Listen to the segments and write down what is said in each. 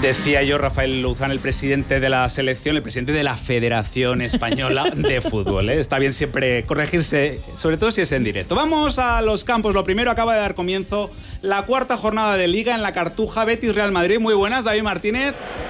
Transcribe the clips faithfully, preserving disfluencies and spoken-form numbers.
Decía yo, Rafael Luzán, el presidente de la selección, el presidente de la Federación Española de Fútbol, ¿eh? Está bien siempre corregirse, sobre todo si es en directo. Vamos a los campos. Lo primero, acaba de dar comienzo la cuarta jornada de Liga en la Cartuja. Betis Real Madrid. Muy buenas, David Martínez.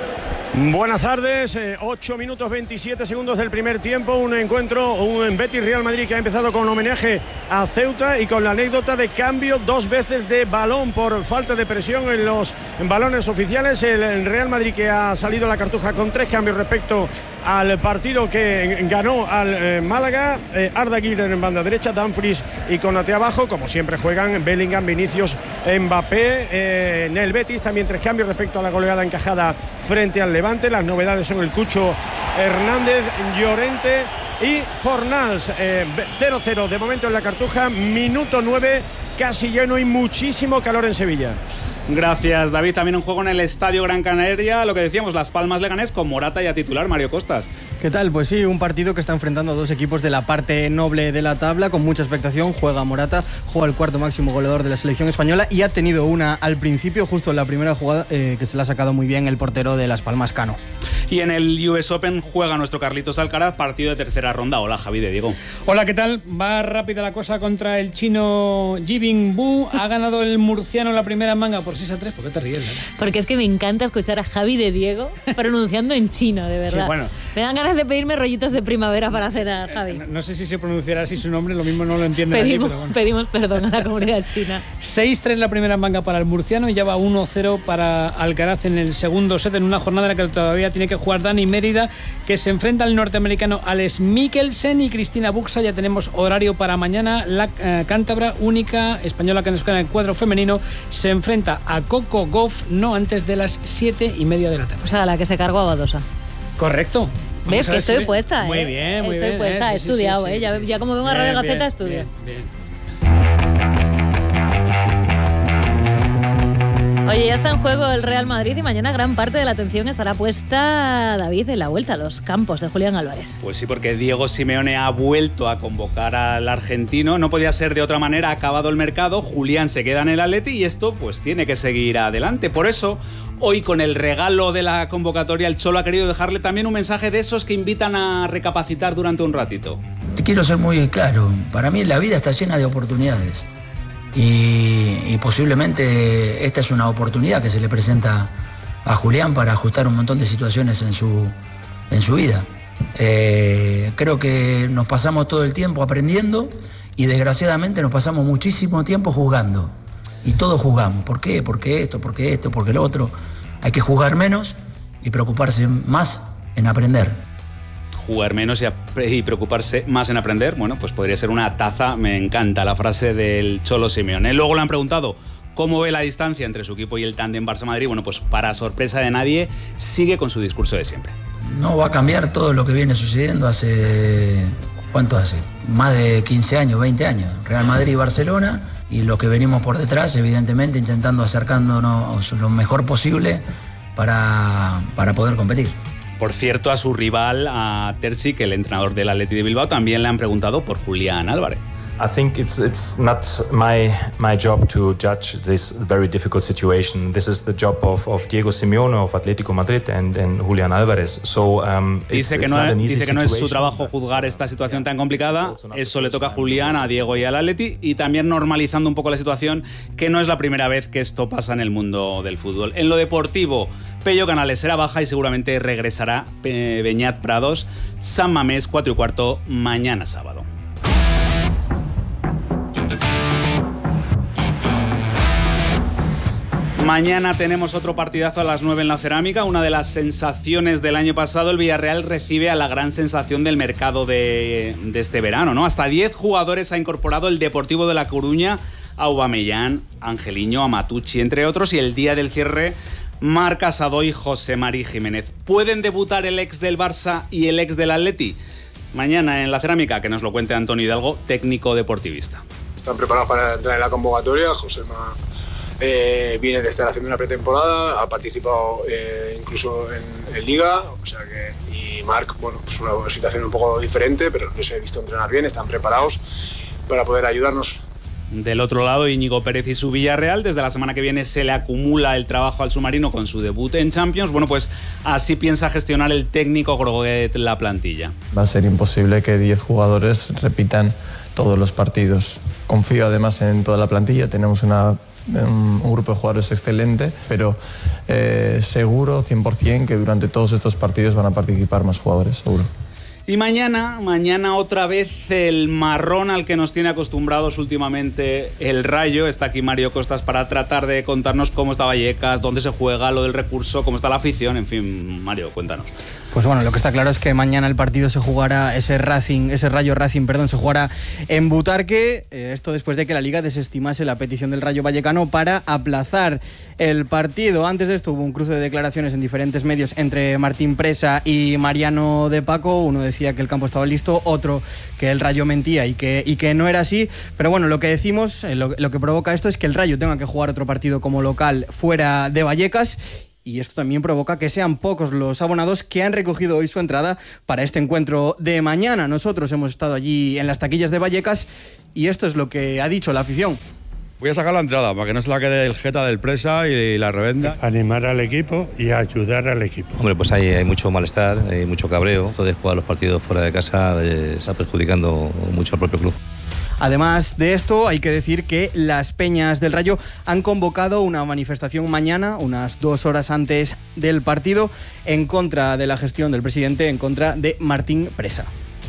Buenas tardes, eh, ocho minutos veintisiete segundos del primer tiempo, un encuentro, un Betis Real Madrid que ha empezado con homenaje a Ceuta y con la anécdota de cambio dos veces de balón por falta de presión en los balones oficiales. El Real Madrid que ha salido a la Cartuja con tres cambios respecto al partido que ganó al eh, Málaga. eh, Arda Güler en banda derecha, Dumfries y Konaté abajo, como siempre juegan Bellingham, Vinicius, Mbappé. eh, en el Betis también tres cambios respecto a la goleada encajada frente al Levante. Las novedades son el Cucho Hernández, Llorente y Fornals. eh, cero cero de momento en la Cartuja, minuto nueve, casi lleno y muchísimo calor en Sevilla. Gracias, David. También un juego en el Estadio Gran Canaria, lo que decíamos, Las Palmas Leganés con Morata ya titular. Mario Costas. ¿Qué tal? Pues sí, un partido que está enfrentando a dos equipos de la parte noble de la tabla con mucha expectación. Juega Morata, juega el cuarto máximo goleador de la selección española y ha tenido una al principio, justo en la primera jugada, eh, que se la ha sacado muy bien el portero de Las Palmas, Cano. Y en el U S Open juega nuestro Carlitos Alcaraz, partido de tercera ronda. Hola, Javi de Diego. Hola, ¿qué tal? Va rápida la cosa contra el chino Jibing Bu. Ha ganado el murciano la primera manga por seis a tres. ¿Por qué te ríes? ¿Eh? Porque es que me encanta escuchar a Javi de Diego pronunciando en chino, de verdad. Sí, bueno. Me dan ganas de pedirme rollitos de primavera para cenar, Javi. No, no sé si se pronunciará así su nombre, lo mismo no lo entienden pedimos, allí, pero bueno. Pedimos perdón a la comunidad china. seis tres la primera manga para el murciano y ya va uno cero para Alcaraz en el segundo set, en una jornada en la que todavía tiene que jugar Dani Mérida, que se enfrenta al norteamericano Alex Mikkelsen y Cristina Buxa. Ya tenemos horario para mañana. La eh, cántabra única española que nos queda en el cuadro femenino se enfrenta a Coco Gauff no antes de las siete y media de la tarde. O sea, la que se cargó a Badosa. Correcto. ¿Ves que estoy puesta? Muy ¿eh? bien, muy estoy bien. puesta, eh, he sí, estudiado, sí, sí, ¿eh? Ya, sí, ya como vengo a Radio bien, Gaceta, bien, estudio. Bien, bien. Oye, ya está en juego el Real Madrid y mañana gran parte de la atención estará puesta, David, en la vuelta a los campos de Julián Álvarez. Pues sí, porque Diego Simeone ha vuelto a convocar al argentino. No podía ser de otra manera, ha acabado el mercado, Julián se queda en el Atleti y esto pues tiene que seguir adelante. Por eso, hoy con el regalo de la convocatoria, el Cholo ha querido dejarle también un mensaje de esos que invitan a recapacitar durante un ratito. Te quiero ser muy claro, para mí la vida está llena de oportunidades. Y, y posiblemente esta es una oportunidad que se le presenta a Julián para ajustar un montón de situaciones en su, en su vida. Eh, creo que nos pasamos todo el tiempo aprendiendo y desgraciadamente nos pasamos muchísimo tiempo juzgando. Y todos juzgamos. ¿Por qué? ¿Por qué esto? ¿Por qué esto? ¿Por qué lo otro? Hay que juzgar menos y preocuparse más en aprender. Jugar menos y, y preocuparse más en aprender, bueno, pues podría ser una taza. Me encanta la frase del Cholo Simeone. Luego le han preguntado cómo ve la distancia entre su equipo y el tándem Barça-Madrid. Bueno, pues para sorpresa de nadie, sigue con su discurso de siempre. No va a cambiar todo lo que viene sucediendo hace... ¿Cuánto hace? Más de quince años, veinte años. Real Madrid y Barcelona, y lo que venimos por detrás, evidentemente, intentando acercándonos lo mejor posible para, para poder competir. Por cierto, a su rival, a Terzic, el entrenador del Athletic de Bilbao, también le han preguntado por Julián Álvarez. I think it's it's not my my job to judge this very difficult situation. This is the job of, of Diego Simeone of Atlético Madrid and, and Julián Álvarez. So um, it's, dice que it's no, not an easy dice que no es su situation, trabajo juzgar esta situación tan complicada. Eso le toca a Julián, a Diego y al Atleti, y también normalizando un poco la situación, que no es la primera vez que esto pasa en el mundo del fútbol. En lo deportivo, Pello Canales será baja y seguramente regresará Beñat Prados. San Mamés, cuatro y cuarto, mañana sábado. Mañana tenemos otro partidazo a las nueve en la Cerámica. Una de las sensaciones del año pasado, el Villarreal recibe a la gran sensación del mercado de, de este verano, ¿no? Hasta diez jugadores ha incorporado el Deportivo de La Coruña, a Aubameyang, Angeliño, a Matucci, entre otros, y el día del cierre, Marc Casado y José Mari Jiménez. ¿Pueden debutar el ex del Barça y el ex del Atleti? Mañana en la Cerámica, que nos lo cuente Antonio Hidalgo, técnico deportivista. Están preparados para entrar en la convocatoria. José Mari Eh, viene de estar haciendo una pretemporada, ha participado eh, incluso en, en Liga, o sea que, y Marc, bueno, pues una situación un poco diferente, pero les he visto entrenar bien, están preparados para poder ayudarnos. Del otro lado, Íñigo Pérez y su Villarreal. Desde la semana que viene se le acumula el trabajo al submarino con su debut en Champions. Bueno, pues así piensa gestionar el técnico Groguet la plantilla. Va a ser imposible que diez jugadores repitan todos los partidos. Confío además en toda la plantilla. Tenemos una un grupo de jugadores excelente, pero eh, seguro cien por ciento que durante todos estos partidos van a participar más jugadores, seguro. Y mañana, mañana otra vez el marrón al que nos tiene acostumbrados últimamente el Rayo. Está aquí Mario Costas para tratar de contarnos cómo está Vallecas, dónde se juega, lo del recurso, cómo está la afición. En fin, Mario, cuéntanos. Pues bueno, lo que está claro es que mañana el partido se jugará, ese Racing, ese Rayo Racing, perdón, se jugará en Butarque. Eh, esto después de que la Liga desestimase la petición del Rayo Vallecano para aplazar el partido. Antes de esto hubo un cruce de declaraciones en diferentes medios entre Martín Presa y Mariano de Paco. Uno decía que el campo estaba listo, otro que el Rayo mentía y que, y que no era así. Pero bueno, lo que decimos, eh, lo, lo que provoca esto es que el Rayo tenga que jugar otro partido como local fuera de Vallecas. Y esto también provoca que sean pocos los abonados que han recogido hoy su entrada para este encuentro de mañana. Nosotros hemos estado allí en las taquillas de Vallecas y esto es lo que ha dicho la afición. Voy a sacar la entrada para que no se la quede el jeta del Presa y la revenda. Animar al equipo y ayudar al equipo. Hombre, pues hay, hay mucho malestar, hay mucho cabreo. Esto de jugar los partidos fuera de casa eh, está perjudicando mucho al propio club. Además de esto, hay que decir que las Peñas del Rayo han convocado una manifestación mañana, unas dos horas antes del partido, en contra de la gestión del presidente, en contra de Martín Presa.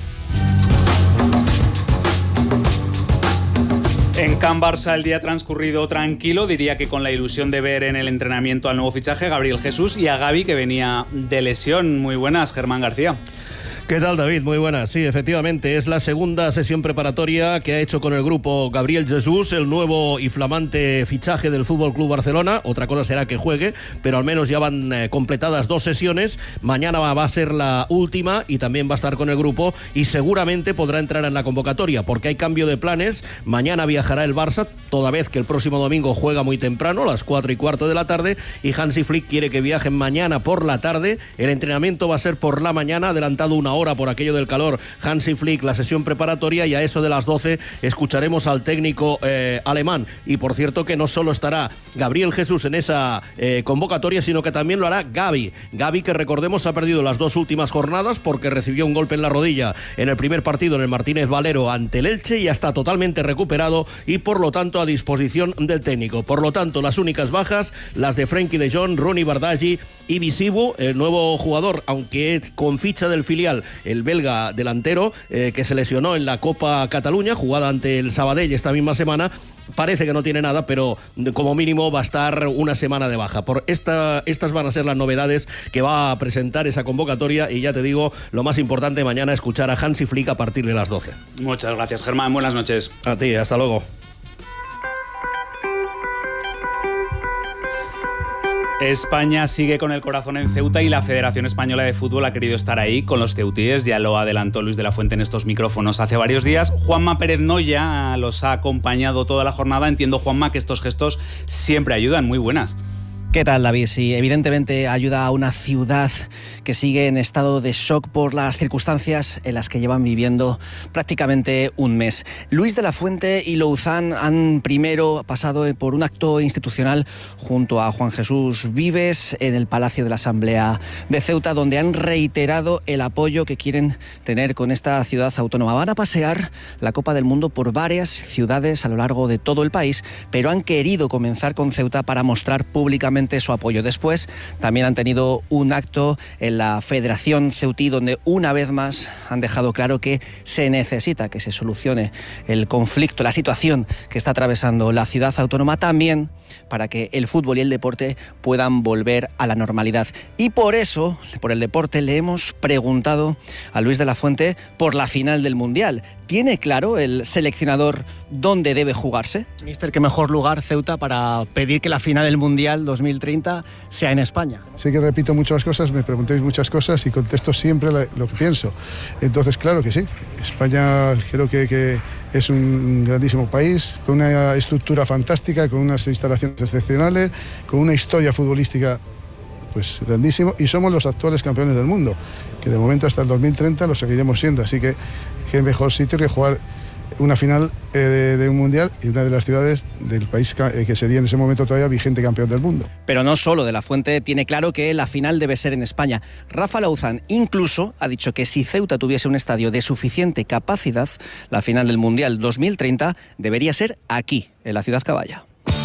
En Can Barça el día transcurrido tranquilo, diría que con la ilusión de ver en el entrenamiento al nuevo fichaje Gabriel Jesús y a Gavi, que venía de lesión. Muy buenas, Germán García. ¿Qué tal, David? Muy buenas. Sí, efectivamente, es la segunda sesión preparatoria que ha hecho con el grupo Gabriel Jesús, el nuevo y flamante fichaje del F C Barcelona. Otra cosa será que juegue, pero al menos ya van eh, completadas dos sesiones. Mañana va, va a ser la última y también va a estar con el grupo y seguramente podrá entrar en la convocatoria porque hay cambio de planes. Mañana viajará el Barça, toda vez que el próximo domingo juega muy temprano, a las cuatro y cuarto de la tarde, y Hansi Flick quiere que viajen mañana por la tarde. El entrenamiento va a ser por la mañana, adelantado una hora por aquello del calor. Hansi Flick, la sesión preparatoria, y a eso de las doce escucharemos al técnico eh, alemán. Y por cierto que no solo estará Gabriel Jesús en esa eh, convocatoria, sino que también lo hará Gavi. Gavi, que recordemos ha perdido las dos últimas jornadas porque recibió un golpe en la rodilla en el primer partido en el Martínez Valero ante el Elche, y ya está totalmente recuperado y por lo tanto a disposición del técnico. Por lo tanto, las únicas bajas, las de Frenkie de Jong, Ronny Bardghji y Visibu, el nuevo jugador, aunque con ficha del filial, el belga delantero, eh, que se lesionó en la Copa Cataluña, jugada ante el Sabadell esta misma semana. Parece que no tiene nada, pero como mínimo va a estar una semana de baja. Por esta, estas van a ser las novedades que va a presentar esa convocatoria, y ya te digo, lo más importante mañana, escuchar a Hansi Flick a partir de las doce. Muchas gracias, Germán. Buenas noches. A ti, hasta luego. España sigue con el corazón en Ceuta y la Federación Española de Fútbol ha querido estar ahí con los ceutíes, ya lo adelantó Luis de la Fuente en estos micrófonos hace varios días. Juanma Pérez Noya los ha acompañado toda la jornada. Entiendo, Juanma, que estos gestos siempre ayudan. Muy buenas. ¿Qué tal, David? Sí, evidentemente ayuda a una ciudad que sigue en estado de shock por las circunstancias en las que llevan viviendo prácticamente un mes. Luis de la Fuente y Louzán han primero pasado por un acto institucional junto a Juan Jesús Vives en el Palacio de la Asamblea de Ceuta, donde han reiterado el apoyo que quieren tener con esta ciudad autónoma. Van a pasear la Copa del Mundo por varias ciudades a lo largo de todo el país, pero han querido comenzar con Ceuta para mostrar públicamente su apoyo. Después también han tenido un acto en la Federación Ceutí, donde una vez más han dejado claro que se necesita que se solucione el conflicto, la situación que está atravesando la ciudad autónoma, también para que el fútbol y el deporte puedan volver a la normalidad. Y por eso, por el deporte, le hemos preguntado a Luis de la Fuente por la final del Mundial. ¿Tiene claro el seleccionador dónde debe jugarse? Mister, qué mejor lugar, Ceuta, para pedir que la final del Mundial dos mil treinta sea en España. Sé que repito muchas cosas, me preguntéis muchas cosas y contesto siempre lo que pienso. Entonces, claro que sí. España creo que, que es un grandísimo país, con una estructura fantástica, con unas instalaciones excepcionales, con una historia futbolística pues grandísimo, y somos los actuales campeones del mundo, que de momento hasta el dos mil treinta lo seguiremos siendo, así que qué mejor sitio que jugar una final eh, de, de un mundial y una de las ciudades del país eh, que sería en ese momento todavía vigente campeón del mundo. Pero no solo, De la Fuente tiene claro que la final debe ser en España. Rafa Lauzán incluso ha dicho que si Ceuta tuviese un estadio de suficiente capacidad, la final del Mundial dos mil treinta debería ser aquí, en la ciudad caballa.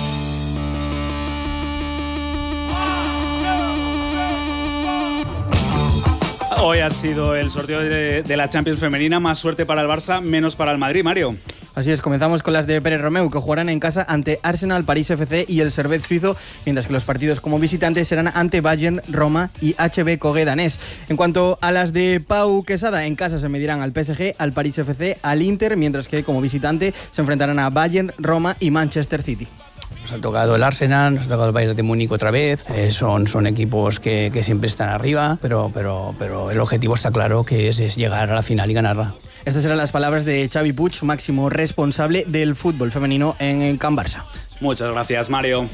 Hoy ha sido el sorteo de, de la Champions femenina. Más suerte para el Barça, menos para el Madrid, Mario. Así es, comenzamos con las de Pérez Romeu, que jugarán en casa ante Arsenal, París F C y el Servette suizo, mientras que los partidos como visitantes serán ante Bayern, Roma y H B Cogue danés. En cuanto a las de Pau Quesada, en casa se medirán al P S G, al París F C, al Inter, mientras que como visitante se enfrentarán a Bayern, Roma y Manchester City. Nos ha tocado el Arsenal, nos ha tocado el Bayern de Múnich otra vez. Eh, son, son equipos que, que siempre están arriba, pero, pero, pero el objetivo está claro, que es, es llegar a la final y ganarla. Estas eran las palabras de Xavi Puig, máximo responsable del fútbol femenino en Can Barça. Muchas gracias, Mario.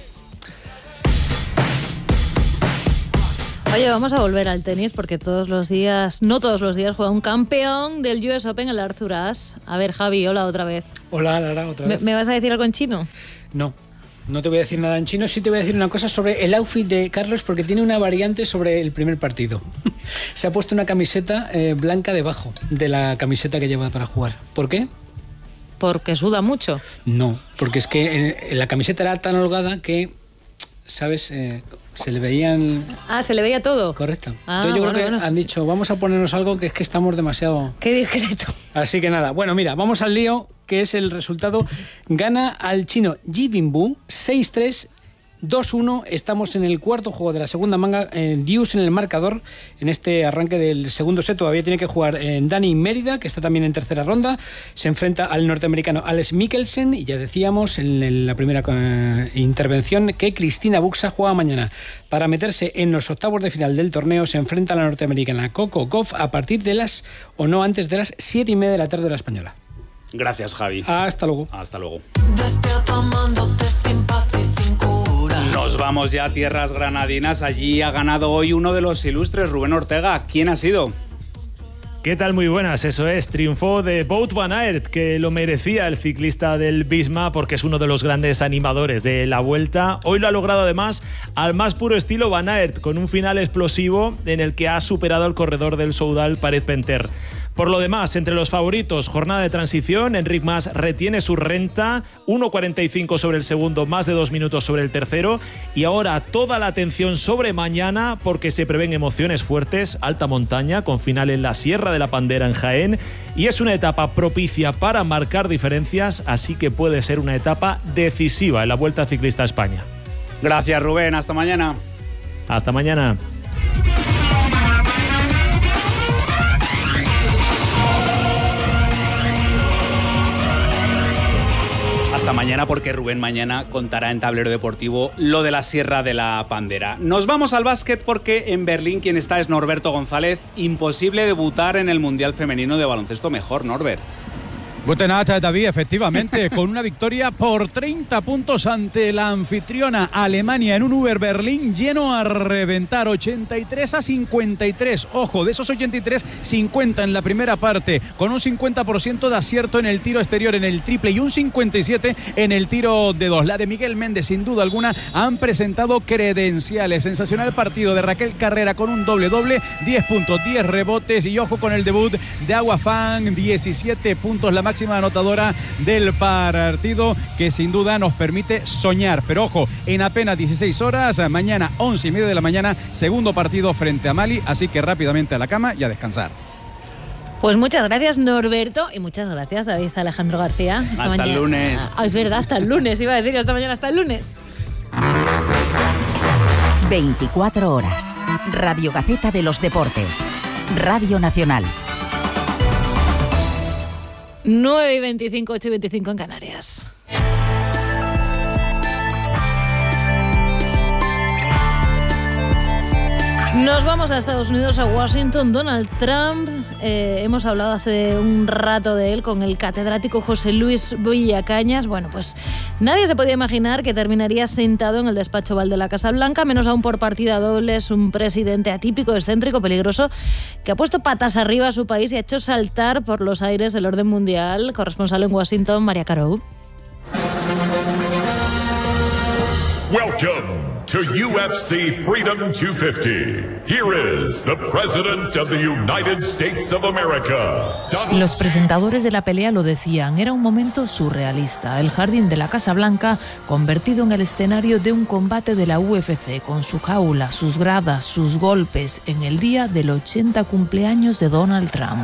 Oye, vamos a volver al tenis porque todos los días, no todos los días, juega un campeón del U S Open, el Arthur Ashe. A ver, Javi, hola otra vez. Hola, Lara, otra vez. ¿Me, ¿Me vas a decir algo en chino? No. No te voy a decir nada en chino, sí te voy a decir una cosa sobre el outfit de Carlos, porque tiene una variante sobre el primer partido. Se ha puesto una camiseta eh, blanca debajo de la camiseta que lleva para jugar. ¿Por qué? ¿Porque suda mucho? No, porque es que eh, la camiseta era tan holgada que, ¿sabes? Eh, se le veían... Ah, ¿se le veía todo? Correcto. Ah, Entonces yo bueno, creo que bueno. han dicho, vamos a ponernos algo que es que estamos demasiado... Qué discreto. Así que nada, bueno, mira, vamos al lío, que es el resultado. Gana al chino Ji Binbu seis tres, dos uno. Estamos en el cuarto juego de la segunda manga. Eh, Dius en el marcador en este arranque del segundo set. Todavía tiene que jugar eh, Dani Mérida, que está también en tercera ronda. Se enfrenta al norteamericano Alex Mikkelsen. Y ya decíamos en, en la primera eh, intervención que Cristina Buxa juega mañana. Para meterse en los octavos de final del torneo se enfrenta a la norteamericana Coco Gauff a partir de las, o no antes de las siete y media de la tarde de la española. Gracias, Javi. Hasta luego. Hasta luego. Nos vamos ya a tierras granadinas. Allí ha ganado hoy uno de los ilustres, Rubén Ortega. ¿Quién ha sido? ¿Qué tal? Muy buenas, eso es, triunfó de Wout van Aert, que lo merecía el ciclista del Visma porque es uno de los grandes animadores de la Vuelta. Hoy lo ha logrado además al más puro estilo Van Aert, con un final explosivo en el que ha superado al corredor del Soudal, Paret Penter. Por lo demás, entre los favoritos, jornada de transición, Enric Mas retiene su renta, uno cuarenta y cinco sobre el segundo, más de dos minutos sobre el tercero, y ahora toda la atención sobre mañana porque se prevén emociones fuertes, alta montaña, con final en la Sierra de la Pandera en Jaén, y es una etapa propicia para marcar diferencias, así que puede ser una etapa decisiva en la Vuelta Ciclista a España. Gracias, Rubén, hasta mañana. Hasta mañana. Hasta mañana, porque Rubén mañana contará en Tablero Deportivo lo de la Sierra de la Pandera. Nos vamos al básquet porque en Berlín quien está es Norberto González. Imposible debutar en el Mundial Femenino de Baloncesto. Mejor, Norbert. Guten Abend, David, efectivamente, con una victoria por treinta puntos ante la anfitriona Alemania en un Uber Berlín lleno a reventar, ochenta y tres a cincuenta y tres. Ojo, de esos ochenta y tres, cincuenta en la primera parte, con un cincuenta por ciento de acierto en el tiro exterior, en el triple, y un cincuenta y siete por ciento en el tiro de dos. La de Miguel Méndez, sin duda alguna, han presentado credenciales. Sensacional partido de Raquel Carrera con un doble-doble, diez puntos, diez rebotes, y ojo con el debut de Agua Fan, diecisiete puntos, la máxima anotadora del partido, que sin duda nos permite soñar. Pero ojo, en apenas dieciséis horas, mañana once y media de la mañana, segundo partido frente a Mali, así que rápidamente a la cama y a descansar. Pues muchas gracias, Norberto, y muchas gracias, David Alejandro García. Hasta, hasta el lunes. Ah, es verdad, hasta el lunes, iba a decir, hasta mañana, hasta el lunes. veinticuatro horas. Radio Gaceta de los Deportes. Radio Nacional. nueve y veinticinco, ocho y veinticinco en Canarias. Nos vamos a Estados Unidos, a Washington. Donald Trump, eh, hemos hablado hace un rato de él con el catedrático José Luis Villacañas. Bueno, pues nadie se podía imaginar que terminaría sentado en el despacho oval de la Casa Blanca, menos aún por partida doble. Es un presidente atípico, excéntrico, peligroso, que ha puesto patas arriba a su país y ha hecho saltar por los aires el orden mundial. Corresponsal en Washington, María Caro. Welcome to U F C Freedom two fifty. Here is the President of the United States of America. Donald Los presentadores de la pelea lo decían, era un momento surrealista. El jardín de la Casa Blanca convertido en el escenario de un combate de la U F C, con su jaula, sus gradas, sus golpes, en el día del ochenta cumpleaños de Donald Trump.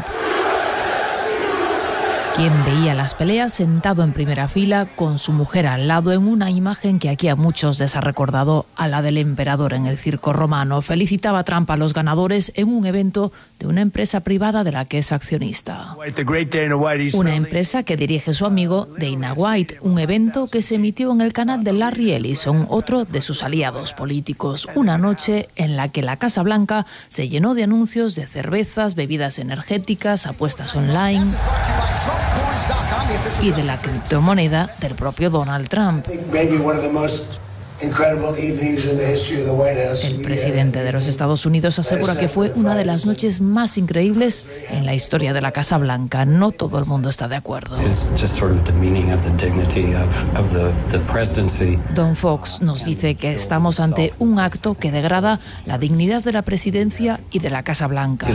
Quien veía las peleas sentado en primera fila con su mujer al lado, en una imagen que aquí a muchos les ha recordado a la del emperador en el circo romano. Felicitaba a Trump a los ganadores en un evento de una empresa privada de la que es accionista. Una empresa que dirige su amigo Dana White, un evento que se emitió en el canal de Larry Ellison, otro de sus aliados políticos. Una noche en la que la Casa Blanca se llenó de anuncios de cervezas, bebidas energéticas, apuestas online y de la criptomoneda del propio Donald Trump. El presidente de los Estados Unidos asegura que fue una de las noches más increíbles en la historia de la Casa Blanca. No todo el mundo está de acuerdo. Don Fox nos dice que estamos ante un acto que degrada la dignidad de la presidencia y de la Casa Blanca.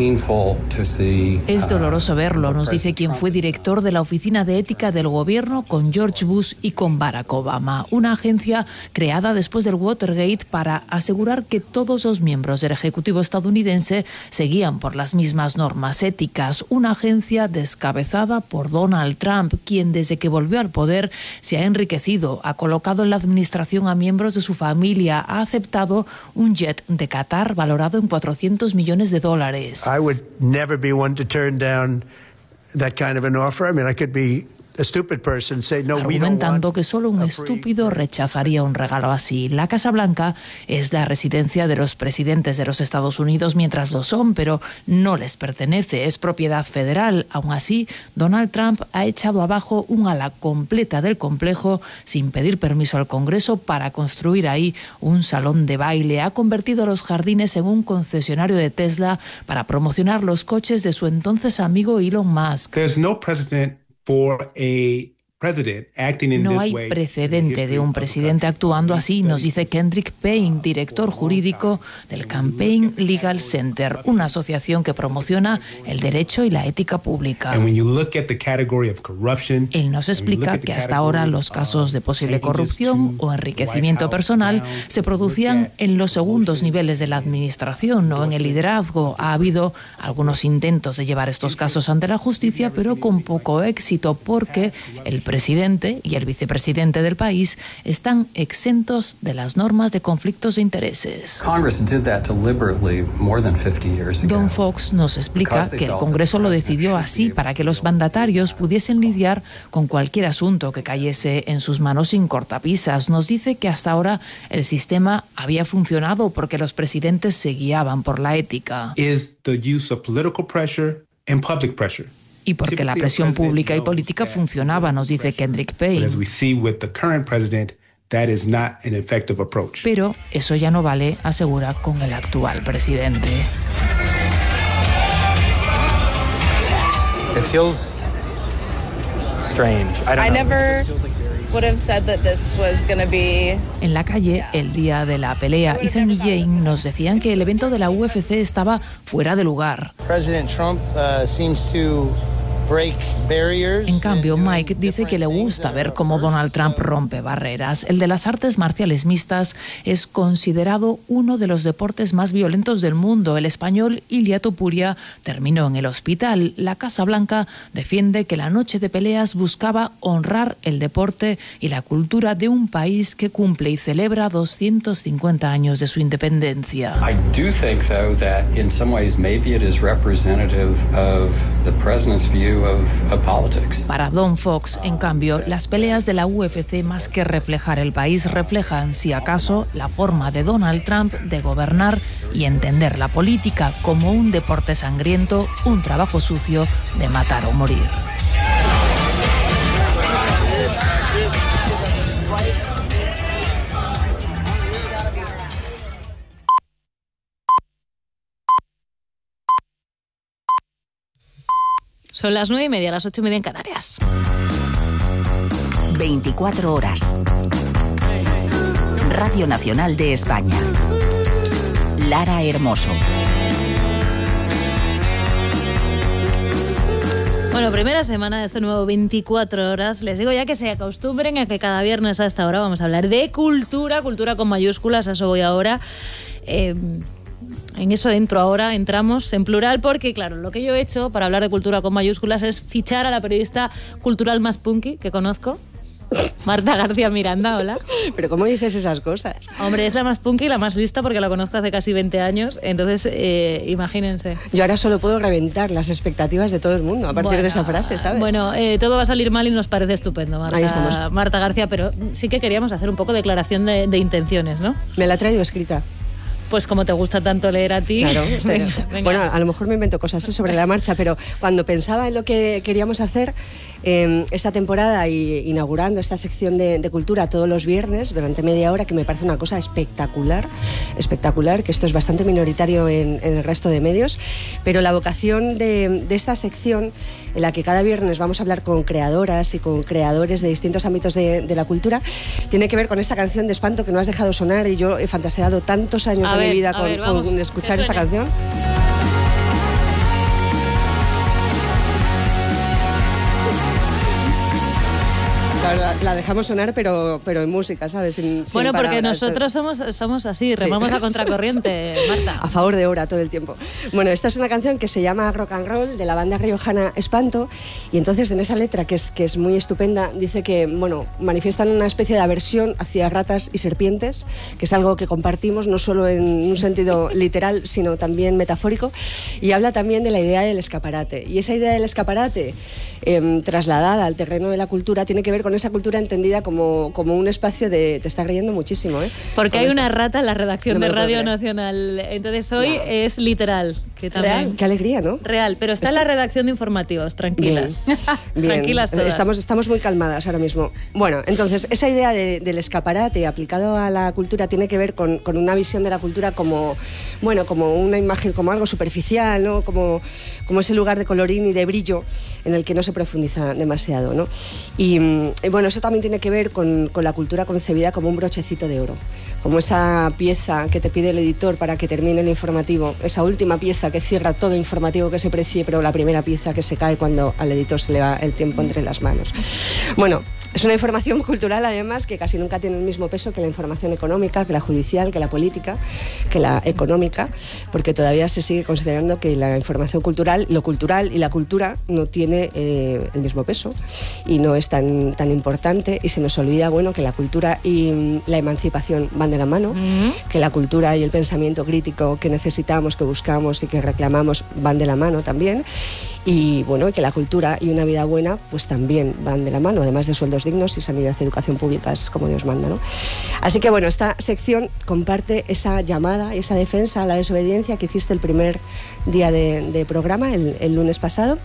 Es doloroso verlo, nos dice quien fue director de la Oficina de Ética del Gobierno con George Bush y con Barack Obama, una agencia creada después del Watergate para asegurar que todos los miembros del Ejecutivo estadounidense seguían por las mismas normas éticas. Una agencia descabezada por Donald Trump, quien desde que volvió al poder se ha enriquecido, ha colocado en la administración a miembros de su familia, ha aceptado un jet de Qatar valorado en cuatrocientos millones de dólares. I would never be one to turn down that kind of an offer. I mean, I could be argumentando que solo un estúpido rechazaría un regalo así. La Casa Blanca es la residencia de los presidentes de los Estados Unidos mientras lo son, pero no les pertenece, es propiedad federal. Aún así, Donald Trump ha echado abajo un ala completa del complejo sin pedir permiso al Congreso para construir ahí un salón de baile. Ha convertido los jardines en un concesionario de Tesla para promocionar los coches de su entonces amigo Elon Musk. There's no precedent for a president acting in No this hay way. precedente de un presidente actuando así, nos dice Kendrick Payne, director jurídico del Campaign Legal Center, una asociación que promociona el derecho y la ética pública. And when you look at the category of corruption, Él nos explica que hasta ahora los casos de posible corrupción o enriquecimiento personal se producían en los segundos niveles de la administración, no en el liderazgo. Ha habido algunos intentos de llevar estos casos ante la justicia, pero con poco éxito, porque el presidente y el vicepresidente del país están exentos de las normas de conflictos de intereses. Don Fox nos explica que el Congreso lo decidió así para que los mandatarios pudiesen lidiar con cualquier asunto que cayese en sus manos sin cortapisas. Nos dice que hasta ahora el sistema había funcionado porque los presidentes se guiaban por la ética. is the use of political pressure and public pressure. Y porque la presión pública y política funcionaba, nos dice Kendrick But Payne. as we see with the current president, that is not an effective approach. Pero eso ya no vale, asegura, con el actual presidente. It feels strange. I don't I know. never would have said that this was going to be. En la calle, el día de la pelea, Ethan y Jane nos decían que el evento de la U F C estaba fuera de lugar. President Trump uh, seems to break barriers. En cambio, Mike dice que le gusta ver cómo Donald Trump rompe barreras. El de las artes marciales mixtas es considerado uno de los deportes más violentos del mundo. El español Ilia Topuria terminó en el hospital. La Casa Blanca defiende que la noche de peleas buscaba honrar el deporte y la cultura de un país que cumple y celebra doscientos cincuenta años de su independencia. I do think, though, that in some ways maybe it is representative of the president's view Para Don Fox, en cambio, las peleas de la U F C, más que reflejar el país, reflejan, si acaso, la forma de Donald Trump de gobernar y entender la política como un deporte sangriento, un trabajo sucio de matar o morir. Son las nueve y media, las ocho y media en Canarias. veinticuatro horas. Radio Nacional de España. Lara Hermoso. Bueno, primera semana de este nuevo veinticuatro horas. Les digo ya que se acostumbren a que cada viernes a esta hora vamos a hablar de cultura, cultura con mayúsculas, a eso voy ahora. Eh, En eso entro ahora, entramos en plural, porque claro, lo que yo he hecho para hablar de cultura con mayúsculas es fichar a la periodista cultural más punky que conozco, Marta García Miranda. Hola. ¿Pero cómo dices esas cosas? Hombre, es la más punky y la más lista porque la conozco hace casi veinte años, entonces eh, imagínense. Yo ahora solo puedo reventar las expectativas de todo el mundo a partir bueno, de esa frase, ¿sabes? Bueno, eh, todo va a salir mal y nos parece estupendo, Marta, Ahí estamos. Marta García, pero sí que queríamos hacer un poco de declaración de, de intenciones, ¿no? Me la he traído escrita. Pues como te gusta tanto leer a ti. Claro, pero, venga, venga. Bueno, a lo mejor me invento cosas sobre la marcha, pero cuando pensaba en lo que queríamos hacer eh, esta temporada y inaugurando esta sección de, de cultura todos los viernes durante media hora, que me parece una cosa espectacular, espectacular, que esto es bastante minoritario en, en el resto de medios, pero la vocación de, de esta sección, en la que cada viernes vamos a hablar con creadoras y con creadores de distintos ámbitos de, de la cultura, tiene que ver con esta canción de Espanto que no has dejado sonar, y yo he fantaseado tantos años A de ver, mi vida a con, ver, vamos, con escuchar que esta suene. canción. La, la dejamos sonar, pero, pero en música, ¿sabes? Sin, sin Bueno, porque palabras. nosotros somos, somos así, remamos Sí. a contracorriente, Marta. A favor de hora todo el tiempo. Bueno, esta es una canción que se llama Rock and Roll, de la banda riojana Espanto, y entonces en esa letra, que es, que es muy estupenda, dice que, bueno, manifiestan una especie de aversión hacia ratas y serpientes, que es algo que compartimos no solo en un sentido literal, sino también metafórico, y habla también de la idea del escaparate. Y esa idea del escaparate, eh, trasladada al terreno de la cultura, tiene que ver con esa cultura entendida como, como un espacio de... Te está riendo muchísimo, ¿eh? Porque Con hay esto. una rata en la redacción No me de lo puedo Radio creer. Nacional. Entonces hoy es literal. Que también... Real, qué alegría, ¿no? Real, pero está en la redacción de informativos, tranquilas. Bien, Tranquilas todas. Estamos, estamos muy calmadas ahora mismo. Bueno, entonces, esa idea de, del escaparate aplicado a la cultura tiene que ver con, con una visión de la cultura como, bueno, como una imagen, como algo superficial, ¿no? Como, como ese lugar de colorín y de brillo en el que no se profundiza demasiado, ¿no? Y, y bueno, eso también tiene que ver con, con la cultura concebida como un brochecito de oro, como esa pieza que te pide el editor para que termine el informativo, esa última pieza que cierra todo informativo que se precie, pero la primera pieza que se cae cuando al editor se le va el tiempo entre las manos. Bueno, es una información cultural, además, que casi nunca tiene el mismo peso que la información económica, que la judicial, que la política, que la económica, porque todavía se sigue considerando que la información cultural, lo cultural y la cultura no tiene eh, el mismo peso y no es tan, tan importante, y se nos olvida, bueno, que la cultura y la emancipación van de la mano, uh-huh. que la cultura y el pensamiento crítico que necesitamos, que buscamos y que reclamamos van de la mano también. Y bueno, que la cultura y una vida buena pues también van de la mano, además de sueldos dignos y sanidad y educación públicas como Dios manda, ¿no? Así que bueno, esta sección comparte esa llamada y esa defensa a la desobediencia que hiciste el primer día de, de programa, el, el lunes pasado,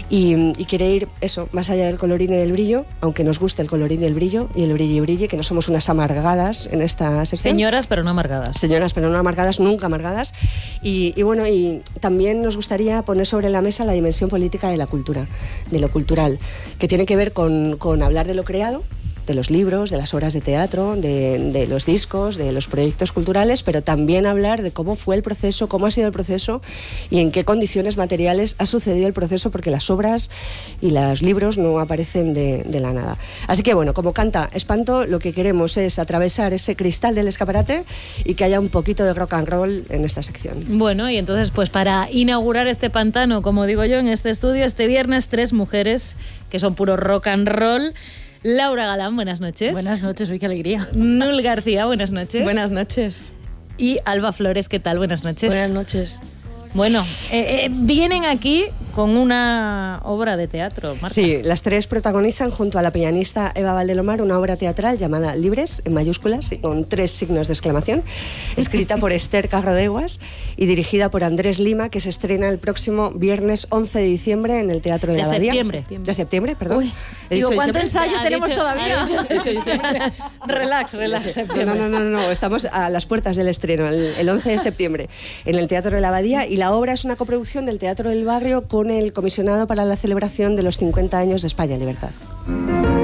y, y quiere ir eso, más allá del colorín y del brillo, aunque nos guste el colorín y el brillo, y el brillo y brille, que no somos unas amargadas en esta sección. Señoras, pero no amargadas. Señoras, pero no amargadas, nunca amargadas. Y, y bueno, y también nos gustaría poner sobre la mesa la dimensión política de la cultura, de lo cultural, que tiene que ver con, con hablar de lo creado, de los libros, de las obras de teatro, de, de los discos, de los proyectos culturales, pero también hablar de cómo fue el proceso, cómo ha sido el proceso y en qué condiciones materiales ha sucedido el proceso, porque las obras y los libros no aparecen de, de la nada. Así que bueno, como canta Espanto, lo que queremos es atravesar ese cristal del escaparate y que haya un poquito de rock and roll en esta sección. Bueno, y entonces pues para inaugurar este pantano, como digo yo, en este estudio, este viernes, tres mujeres que son puro rock and roll. Laura Galán, buenas noches. Buenas noches, uy, qué alegría. Nul García, buenas noches. Buenas noches. Y Alba Flores, ¿qué tal? Buenas noches. Buenas noches. Bueno, eh, eh, vienen aquí con una obra de teatro, Marta. Sí, las tres protagonizan junto a la pianista Eva Valdelomar una obra teatral llamada Libres, en mayúsculas y con tres signos de exclamación, escrita por Esther Carrodeguas y dirigida por Andrés Lima, que se estrena el próximo viernes once de diciembre en el Teatro de, de la Abadía. septiembre. De septiembre, perdón. Uy, digo, ¿cuánto diciembre? ensayo Ha tenemos dicho- todavía? ha dicho- ha dicho diciembre. Relax, relax. No, no, no, no, estamos a las puertas del estreno, el, el once de septiembre, en el Teatro de la Abadía, y la obra es una coproducción del Teatro del Barrio con el Comisionado para la celebración de los cincuenta años de España Libertad.